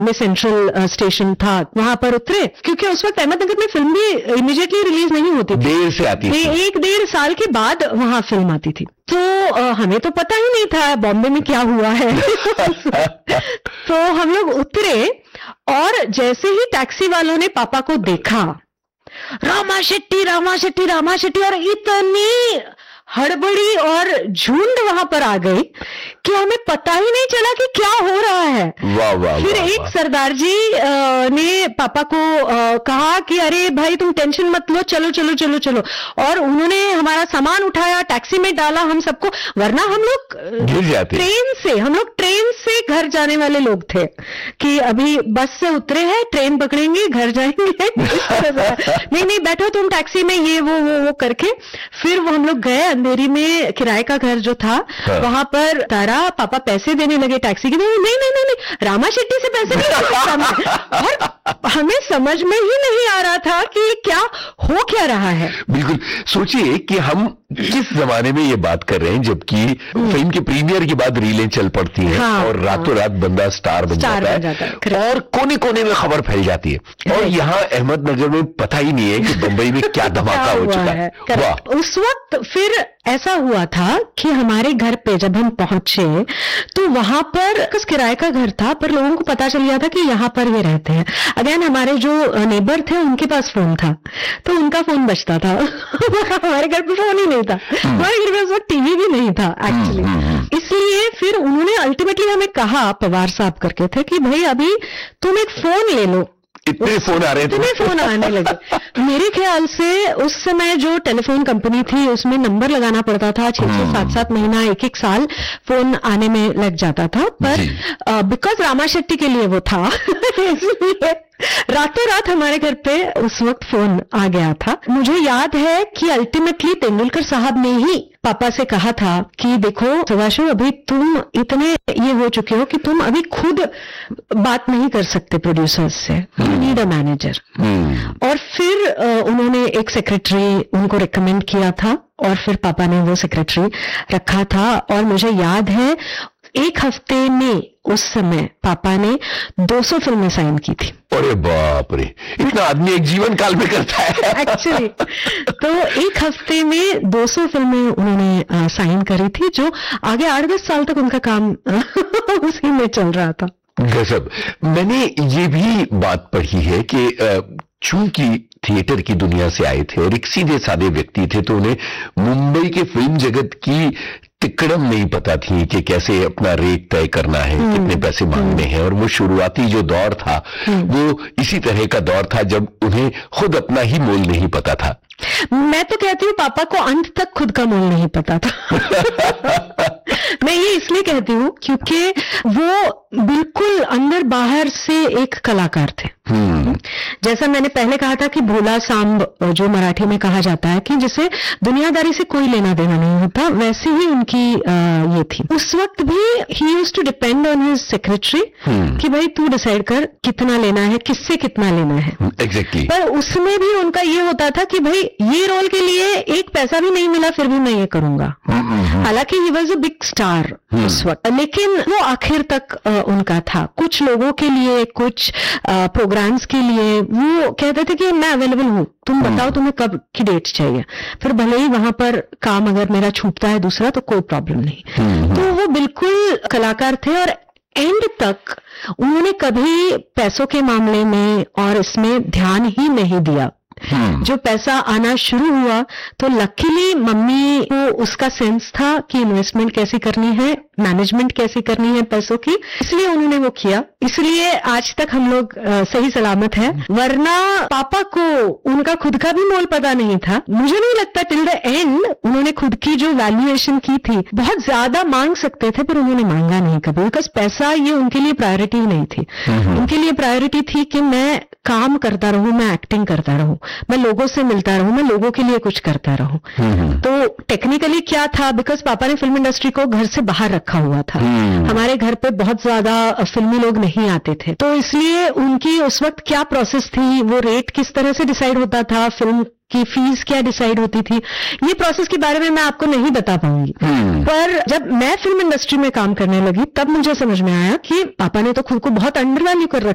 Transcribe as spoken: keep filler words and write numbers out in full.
में central station था, वहां पर उतरे, क्योंकि उस वक्त अहमदनगर में फिल्म भी इमीडिएटली रिलीज नहीं होती थी, देर से आती थी, एक डेढ़ साल के बाद वहां फिल्म आती थी। तो आ, हमें तो पता ही नहीं था बॉम्बे में क्या हुआ है। तो हम लोग उतरे और जैसे ही टैक्सी वालों ने पापा को देखा, रामा शेट्टी रामा शेट्टी रामा शेट्टी, और इतनी हड़बड़ी और झुंड वहां पर आ गई कि हमें पता ही नहीं चला कि क्या हो रहा है। वाह वाह, फिर वाह, एक वाह। सरदार जी आ, ने पापा को आ, कहा कि अरे भाई तुम टेंशन मत लो, चलो चलो चलो चलो, और उन्होंने हमारा सामान उठाया, टैक्सी में डाला हम सबको, वरना हम लोग गिर जाते। ट्रेन से हम लोग ट्रेन से घर जाने वाले लोग थे कि अभी बस से उतरे हैं, ट्रेन पकड़ेंगे, घर जाएंगे। इस तरह से नहीं नहीं बैठो तुम टैक्सी में, ये वो वो वो करके फिर वो हम लोग गए अंधेरी में, किराए का घर जो था हाँ। वहां पर तारा, पापा पैसे देने लगे टैक्सी के, नहीं नहीं नहीं नहीं रामा शेट्टी से पैसे नहीं दे सकता मैं। और हमें समझ में ही नहीं आ रहा था कि क्या हो क्या रहा है। बिल्कुल, सोचिए कि हम किस जमाने में ये बात कर रहे हैं, जबकि फिल्म के प्रीमियर के बाद रीलें चल पड़ती हैं, हाँ, और रातों रात बंदा स्टार बन स्टार जाता, बन जाता है, है, और कोने कोने में खबर फैल जाती है, और यहाँ अहमदनगर में पता ही नहीं है कि बंबई में क्या धमाका हो चुका है। वाह। उस वक्त फिर ऐसा हुआ था कि हमारे घर पे जब हम पहुंचे तो वहां पर कुछ किराए का घर था, पर लोगों को पता चल गया था कि यहाँ पर ये रहते हैं। अगेन हमारे जो नेबर थे उनके पास फोन था, तो उनका फोन बजता था। हमारे घर पे फोन ही नहीं था, हमारे घर पे उस वक्त टीवी भी नहीं था एक्चुअली। इसलिए फिर उन्होंने अल्टीमेटली हमें कहा, पवार साहब करके थे, कि भाई अभी तुम एक फोन ले लो। इतने फोन आ रहे थे, इतने फोन आने लगे। मेरे ख्याल से उस समय जो टेलीफोन कंपनी थी उसमें नंबर लगाना पड़ता था, छह छह सात सात महीना एक एक साल फोन आने में लग जाता था, पर बिकॉज रामा शेट्टी के लिए वो था इसलिए रातों रात हमारे घर पे उस वक्त फोन आ गया था। मुझे याद है कि अल्टीमेटली तेंदुलकर साहब ने ही पापा से कहा था कि देखो सदाशिव, अभी तुम इतने ये हो चुके हो कि तुम अभी खुद बात नहीं कर सकते प्रोड्यूसर्स से, यू नीड अ मैनेजर। और फिर उन्होंने एक सेक्रेटरी उनको रिकमेंड किया था, और फिर पापा ने वो सेक्रेटरी रखा था। और मुझे याद है एक हफ्ते में उस समय पापा ने दो सौ फिल्में साइन की थी। अरे बाप रे, इतना आदमी एक जीवन काल में करता है एक्चुअली। तो एक हफ्ते में दो सौ फिल्में उन्होंने साइन करी थी, जो आगे आठ दस साल तक उनका काम उसी में चल रहा था। गजब। मैंने ये भी बात पढ़ी है कि चूंकि थिएटर की दुनिया से आए थे और एक सीधे साधे व्यक्ति थे, तो उन्हें मुंबई के फिल्म जगत की तिकड़म नहीं पता थी कि कैसे अपना रेट तय करना है, कितने पैसे मांगने हैं। और वो शुरुआती जो दौर था वो इसी तरह का दौर था जब उन्हें खुद अपना ही मोल नहीं पता था। मैं तो कहती हूँ पापा को अंत तक खुद का मोल नहीं पता था। मैं ये इसलिए कहती हूँ क्योंकि वो बिल्कुल अंदर बाहर से एक कलाकार थे। जैसा मैंने पहले कहा था कि भोला सांब जो मराठी में कहा जाता है कि जिसे दुनियादारी से कोई लेना देना नहीं होता, वैसे ही उनकी आ, ये थी। उस वक्त भी ही used to depend on his secretary कि भाई तू डिसाइड कर कितना लेना है, किससे कितना लेना है। एग्जैक्टली। पर उसमें भी उनका ये होता था कि भाई ये रोल के लिए एक पैसा भी नहीं मिला फिर भी मैं ये करूंगा। हालांकि he was a big star उस वक्त, लेकिन वो आखिर तक आ, उनका था। कुछ लोगों के लिए, कुछ प्रोग्राम्स के लिए वो कहते थे कि मैं अवेलेबल हूँ, तुम बताओ तुम्हें कब की डेट चाहिए। फिर भले ही वहां पर काम अगर मेरा छूटता है दूसरा तो कोई प्रॉब्लम नहीं। तो वो बिल्कुल कलाकार थे और एंड तक उन्होंने कभी पैसों के मामले में और इसमें ध्यान ही नहीं दिया। जो पैसा आना शुरू हुआ तो लकीली मम्मी को उसका सेंस था कि इन्वेस्टमेंट कैसे करनी है, मैनेजमेंट कैसे करनी है पैसों की, इसलिए उन्होंने वो किया। इसलिए आज तक हम लोग आ, सही सलामत हैं। वरना पापा को उनका खुद का भी मोल पता नहीं था। मुझे नहीं लगता टिल द एंड उन्होंने खुद की जो वैल्यूएशन की थी, बहुत ज्यादा मांग सकते थे पर उन्होंने मांगा नहीं कभी, बिकॉज पैसा ये उनके लिए प्रायोरिटी नहीं थी। उनके लिए प्रायोरिटी थी कि मैं काम करता रहूं, मैं एक्टिंग करता रहूं, मैं लोगों से मिलता रहूं, मैं लोगों के लिए कुछ करता रहूं। तो टेक्निकली क्या था, बिकॉज पापा ने फिल्म इंडस्ट्री को घर से बाहर रखा हुआ था। हमारे घर पे बहुत ज्यादा फिल्मी लोग नहीं आते थे, तो इसलिए उनकी उस वक्त क्या प्रोसेस थी, वो रेट किस तरह से डिसाइड होता था, फिल्म की फीस क्या डिसाइड होती थी, ये प्रोसेस के बारे में मैं आपको नहीं बता पाऊंगी। पर जब मैं फिल्म इंडस्ट्री में काम करने लगी तब मुझे समझ में आया कि पापा ने तो खुद को बहुत अंडर वैल्यू कर रखा